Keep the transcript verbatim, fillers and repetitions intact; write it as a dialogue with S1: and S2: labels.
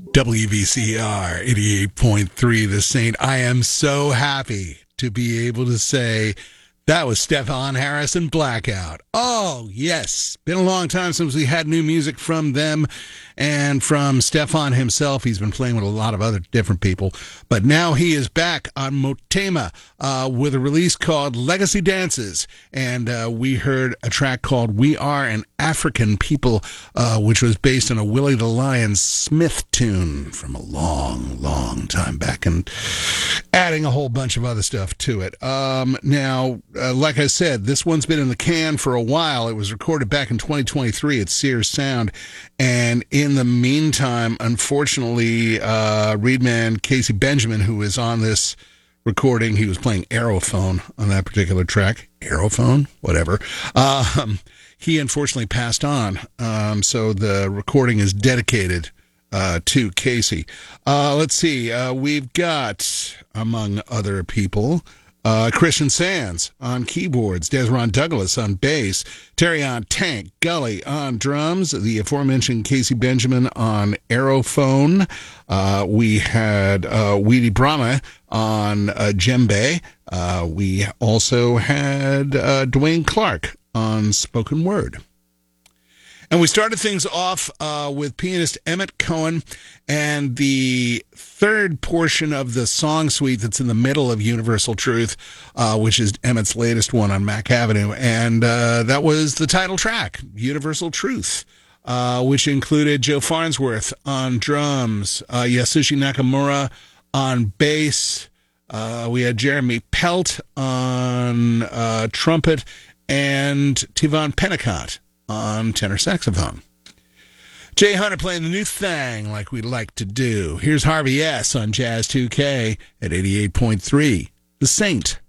S1: W B C R eighty-eight point three The Saint. I am so happy to be able to say that was Stefan Harris and Blackout. Oh, yes. Been a long time since we had new music from them and from Stefan himself. He's been playing with a lot of other different people. But now he is back on Motema uh, with a release called Legacy Dances. And uh, we heard a track called We Are an African People, uh, which was based on a Willie the Lion Smith tune from a long, long time back, and adding a whole bunch of other stuff to it. Um, now, uh, like I said, this one's been in the can for a while. It was recorded back in twenty twenty-three at Sears Sound. And in the meantime, unfortunately, uh, Reedman Casey Benjamin, who is on this recording, he was playing Aerophone on that particular track. Aerophone? Whatever. Um, he unfortunately passed on. Um, so the recording is dedicated uh, to Casey. Uh, let's see. Uh, we've got, among other people, Uh, Christian Sands on keyboards, Desron Douglas on bass, Terry on Tank, Gully on drums, the aforementioned Casey Benjamin on Aerophone. Uh, we had uh, Weedy Brahma on uh, djembe. Uh, we also had uh, Dwayne Clark on spoken word. And we started things off uh, with pianist Emmett Cohen, and the third portion of the song suite that's in the middle of Universal Truth, uh, which is Emmett's latest one on Mack Avenue. And uh, that was the title track, Universal Truth, uh, which included Joe Farnsworth on drums, uh, Yasushi Nakamura on bass. Uh, we had Jeremy Pelt on uh, trumpet, and Tivon Pennicott on tenor saxophone. Jay Hunter playing the new thing like we like to do. Here's Harvey S. on Jazz two K at eighty-eight point three The Saint.